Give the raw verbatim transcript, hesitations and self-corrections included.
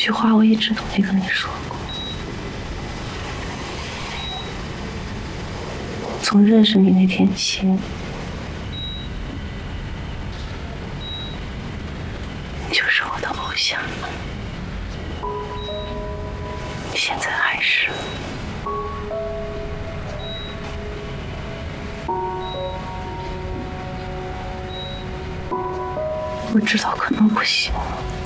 句话我一直都没跟你说过。从认识你那天起，你就是我的偶像，现在还是。我知道可能不行。